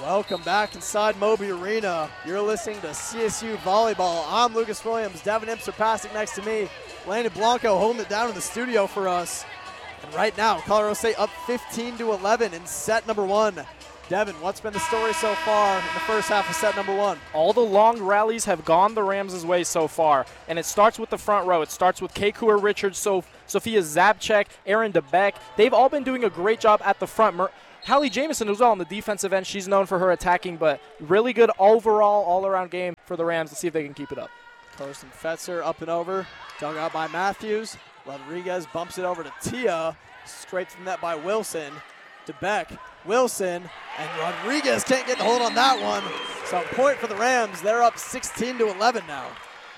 Welcome back inside Moby Arena. You're listening to CSU Volleyball. I'm Lucas Williams. Devin Imps are passing next to me. Landon Blanco holding it down in the studio for us. And right now, Colorado State up 15-11 in set number one. Devin, what's been the story so far in the first half of set number one? All the long rallies have gone the Rams' way so far, and it starts with the front row. It starts with Keikua Richards, Sophia Zabchek, Aaron DeBeck. They've all been doing a great job at the front. Hallie Jamison as well on the defensive end. She's known for her attacking, but really good overall, all-around game for the Rams. Let's see if they can keep it up. Carson Fetzer up and over, dug out by Matthews. Rodriguez bumps it over to Tia, scraped from that by Wilson. DeBeck, Wilson, and Rodriguez can't get the hold on that one. So point for the Rams. They're up 16-11 now.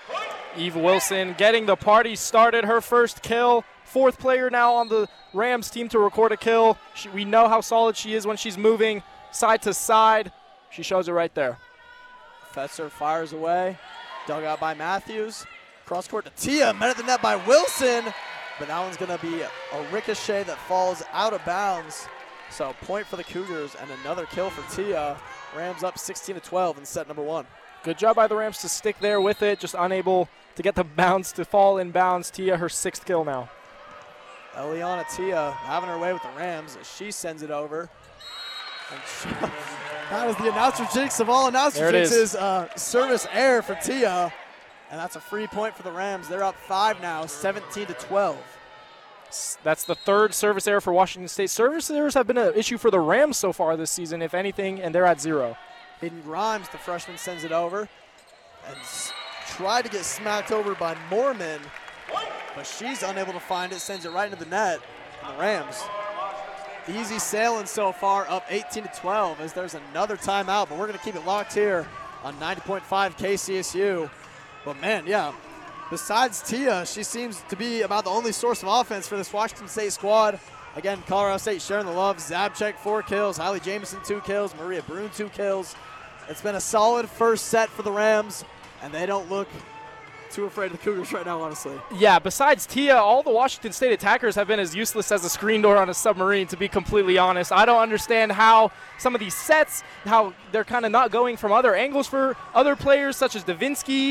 Eve Wilson getting the party started, her first kill. Fourth player now on the Rams team to record a kill. We know how solid she is when she's moving side to side. She shows it right there. Fetzer fires away. Dug out by Matthews. Cross court to Tia. Met at the net by Wilson. But that one's going to be a ricochet that falls out of bounds. So point for the Cougars and another kill for Tia. Rams up 16-12 in set number one. Good job by the Rams to stick there with it. Just unable to get the bounce to fall in bounds. Tia, her sixth kill now. Eliana Tia having her way with the Rams as she sends it over. And that is the announcer jinx of all announcer jinxes. Service error for Tia. And that's a free point for the Rams. They're up 5 now, 17-12. That's the third service error for Washington State. Service errors have been an issue for the Rams so far this season, if anything, and they're at 0. Hayden Grimes, the freshman, sends it over. And tried to get smacked over by Mormon. But she's unable to find it, sends it right into the net. And the Rams, easy sailing so far, up 18-12 as there's another timeout. But we're going to keep it locked here on 90.5 KCSU. But man, yeah, besides Tia, she seems to be about the only source of offense for this Washington State squad. Again, Colorado State sharing the love. Zabchek 4 kills, Hallie Jamison 2 kills, Maria Brune 2 kills. It's been a solid first set for the Rams, and they don't look too afraid of the Cougars right now, honestly. Yeah, besides Tia, all the Washington State attackers have been as useless as a screen door on a submarine, to be completely honest. I don't understand how some of these sets, how they're kind of not going from other angles for other players, such as Davinsky,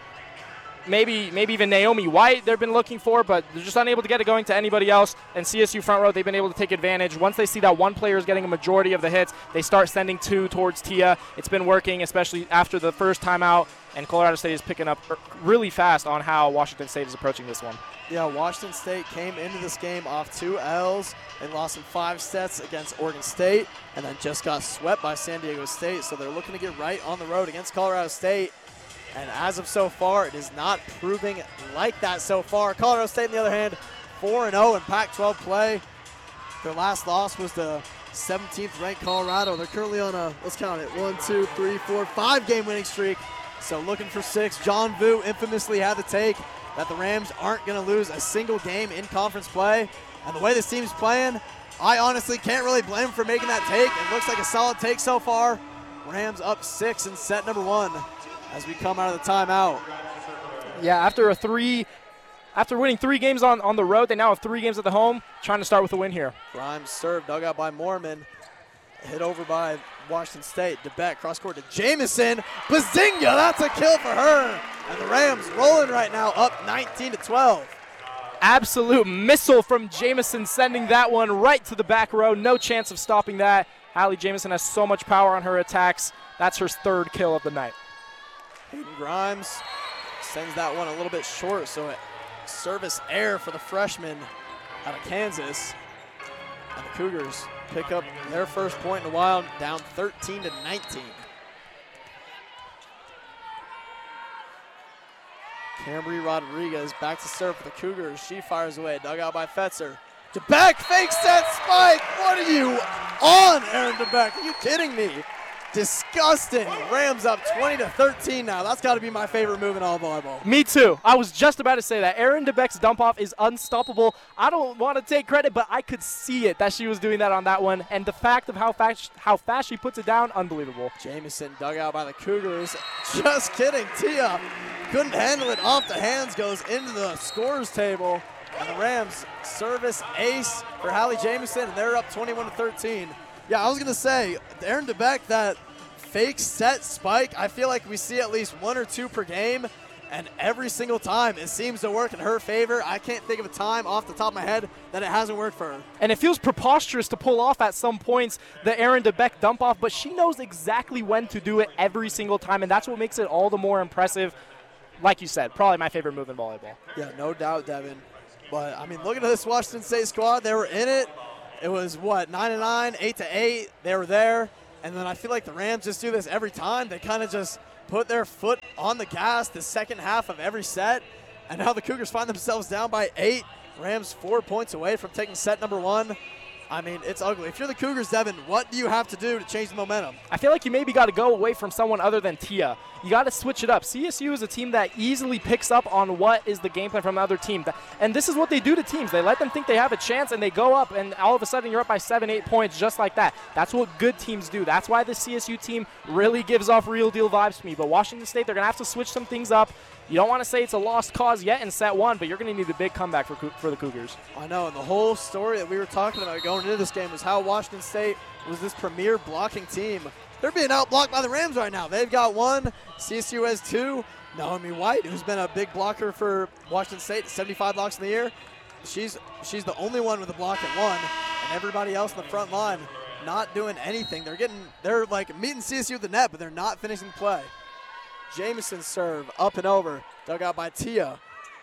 maybe even Naomi White they've been looking for, but they're just unable to get it going to anybody else. And CSU front row, they've been able to take advantage. Once they see that one player is getting a majority of the hits, they start sending 2 towards Tia. It's been working, especially after the first timeout, and Colorado State is picking up really fast on how Washington State is approaching this one. Yeah, Washington State came into this game off 2 L's and lost in 5 sets against Oregon State, and then just got swept by San Diego State. So they're looking to get right on the road against Colorado State. And as of so far, it is not proving like that so far. Colorado State, on the other hand, 4-0 in Pac-12 play. Their last loss was the 17th ranked Colorado. They're currently on a, let's count it, 1, 2, 3, 4, 5-game winning streak. So looking for 6. John Vu infamously had the take that the Rams aren't going to lose a single game in conference play. And the way this team's playing, I honestly can't really blame him for making that take. It looks like a solid take so far. Rams up 6 in set number 1. As we come out of the timeout. Yeah, after winning 3 games on the road, they now have 3 games at the home, trying to start with a win here. Grimes served, dug out by Mormon. Hit over by Washington State. DeBeck, cross court to Jamison. Bazinga, that's a kill for her. And the Rams rolling right now, up 19-12. Absolute missile from Jamison, sending that one right to the back row. No chance of stopping that. Hallie Jamison has so much power on her attacks. That's her 3rd kill of the night. Hayden Grimes sends that one a little bit short, so it service error for the freshman out of Kansas. And the Cougars pick up their first point in a while, down 13-19. Cambry Rodriguez back to serve for the Cougars. She fires away, dug out by Fetzer. DeBeck, fake set spike. What are you on, Aaron DeBeck? Are you kidding me? Disgusting. Rams up 20-13 now. That's got to be my favorite move in all volleyball. Me too. I was just about to say that. Aaron DeBeck's dump off is unstoppable. I don't want to take credit, but I could see it that she was doing that on that one. And the fact of how fast she puts it down, unbelievable. Jamison dug out by the Cougars. Just kidding. Tia couldn't handle it off the hands, goes into the scorers table. And the Rams service ace for Hallie Jamison, and they're up 21-13. Yeah, I was going to say, Aaron DeBeck, that fake set spike, I feel like we see at least 1 or 2 per game, and every single time it seems to work in her favor. I can't think of a time off the top of my head that it hasn't worked for her. And it feels preposterous to pull off at some points the Aaron DeBeck dump off, but she knows exactly when to do it every single time, and that's what makes it all the more impressive. Like you said, probably my favorite move in volleyball. Yeah, no doubt, Devin. But, I mean, looking at this Washington State squad, they were in it. It was, 9-9, 8-8. They were there. And then I feel like the Rams just do this every time. They kind of just put their foot on the gas the second half of every set. And now the Cougars find themselves down by 8. Rams 4 points away from taking set number 1. I mean, it's ugly. If you're the Cougars, Devin, what do you have to do to change the momentum? I feel like you maybe got to go away from someone other than Tia. You got to switch it up. CSU is a team that easily picks up on what is the game plan from the other team. And this is what they do to teams. They let them think they have a chance, and they go up, and all of a sudden you're up by 7, 8 points just like that. That's what good teams do. That's why the CSU team really gives off real deal vibes to me. But Washington State, they're going to have to switch some things up. You don't want to say it's a lost cause yet in set 1, but you're going to need a big comeback for the Cougars. I know, and the whole story that we were talking about going into this game was how Washington State was this premier blocking team. They're being outblocked by the Rams right now. They've got 1, CSU has 2. Naomi White, who's been a big blocker for Washington State, 75 blocks in the year. She's the only one with a block at 1, and everybody else in the front line not doing anything. They're like meeting CSU at the net, but they're not finishing the play. Jamison serve, up and over, dug out by Tia.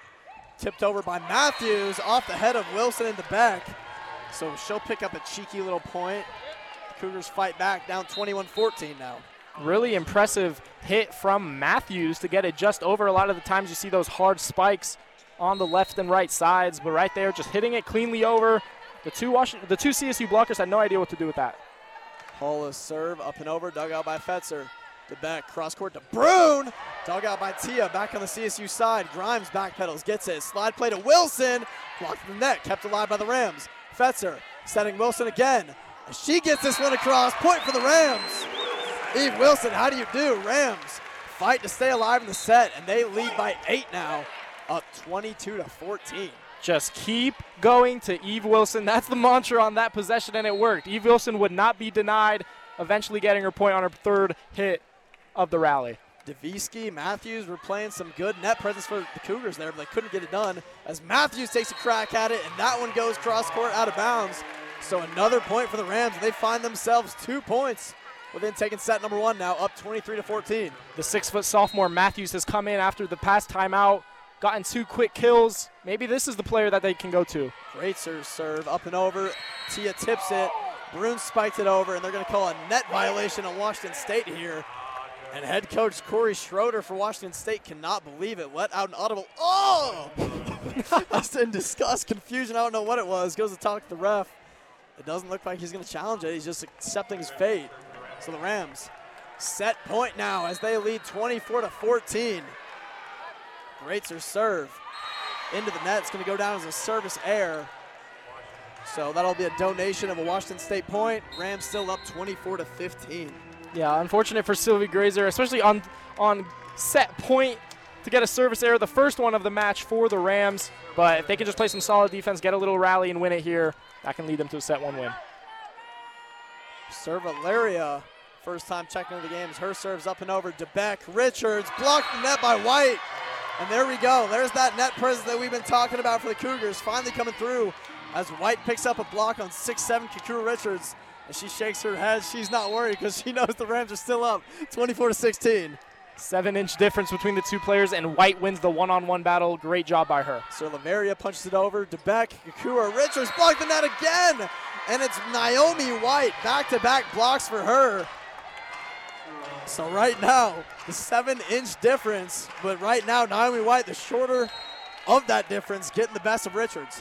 Tipped over by Matthews, off the head of Wilson in the back. So she'll pick up a cheeky little point. The Cougars fight back, down 21-14 now. Really impressive hit from Matthews to get it just over. A lot of the times you see those hard spikes on the left and right sides, but right there, just hitting it cleanly over. The two CSU blockers had no idea what to do with that. Paula's serve, up and over, dug out by Fetzer. The back, cross court to Brune. Dug out by Tia, back on the CSU side. Grimes backpedals, gets it. Slide play to Wilson. Blocked in the net, kept alive by the Rams. Fetzer setting Wilson again. She gets this one across. Point for the Rams. Eve Wilson, how do you do? Rams fight to stay alive in the set, and they lead by 8 now, up 22-14. Just keep going to Eve Wilson. That's the mantra on that possession, and it worked. Eve Wilson would not be denied, eventually getting her point on her 3rd hit of the rally. Devisky, Matthews were playing some good net presence for the Cougars there, but they couldn't get it done as Matthews takes a crack at it, and that one goes cross court out of bounds. So another point for the Rams, and they find themselves 2 points within taking set number 1 now, up 23-14. The 6-foot sophomore Matthews has come in after the past timeout, gotten 2 quick kills. Maybe this is the player that they can go to. Great serve, up and over. Tia tips it. Brune spiked it over, and they're going to call a net violation on Washington State here. And head coach Corey Schroeder for Washington State cannot believe it. Let out an audible, oh! Just in disgust, confusion, I don't know what it was. Goes to talk to the ref. It doesn't look like he's going to challenge it. He's just accepting his fate. So the Rams set point now as they lead 24-14. Greatzer serve into the net. It's going to go down as a service error. So that'll be a donation of a Washington State point. Rams still up 24-15. Yeah, unfortunate for Sylvie Grazer, especially on set point to get a service error, the first one of the match for the Rams. But if they can just play some solid defense, get a little rally and win it here, that can lead them to a set 1 win. Serve Valeria, first time checking into the games. Her serves up and over. DeBeck, Richards, blocked the net by White. And there we go. There's that net presence that we've been talking about for the Cougars, finally coming through as White picks up a block on 6'7" Kakura Richards. And she shakes her head. She's not worried because she knows the Rams are still up 24-16. 7-inch difference between the two players, and White wins the one-on-one battle. Great job by her. So Laveria punches it over. DeBeck, Kakura Richards blocked the net again. And it's Naomi White, back-to-back blocks for her. So right now, the 7-inch difference. But right now, Naomi White, the shorter of that difference, getting the best of Richards.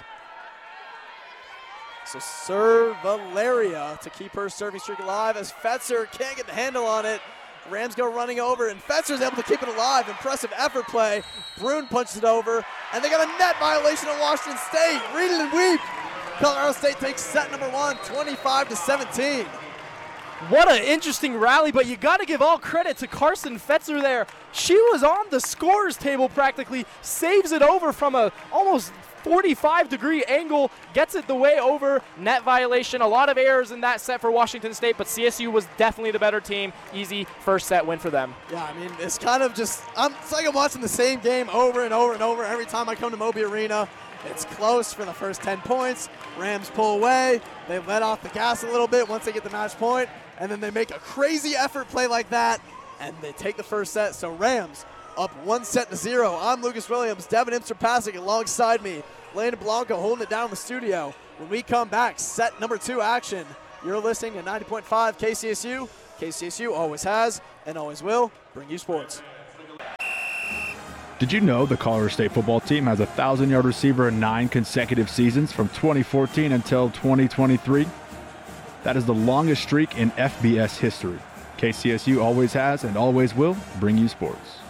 So serve Valeria to keep her serving streak alive as Fetzer can't get the handle on it. Rams go running over, and Fetzer's able to keep it alive. Impressive effort play. Brune punches it over, and they got a net violation on Washington State. Read it and weep. Colorado State takes set number 1, 25-17. What an interesting rally, but you got to give all credit to Carson Fetzer there. She was on the scorer's table practically, saves it over from a almost 45-degree angle, gets it the way over, net violation. A lot of errors in that set for Washington State, but CSU was definitely the better team. Easy first set win for them. Yeah, I mean, it's kind of just, it's like I'm watching the same game over and over and over every time I come to Moby Arena. It's close for the first 10 points. Rams pull away. They let off the gas a little bit once they get the match point, and then they make a crazy effort play like that, and they take the first set. So Rams up 1-0. I'm Lucas Williams, Devin Imster-Pasick alongside me. Landon Blanco holding it down in the studio. When we come back, set number 2 action. You're listening to 90.5 KCSU. KCSU always has and always will bring you sports. Did you know the Colorado State football team has a 1,000-yard receiver in 9 consecutive seasons from 2014 until 2023? That is the longest streak in FBS history. KCSU always has and always will bring you sports.